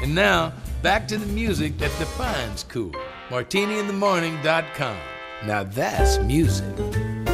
And now, back to the music that defines cool. MartiniInTheMorning.com. Now that's music.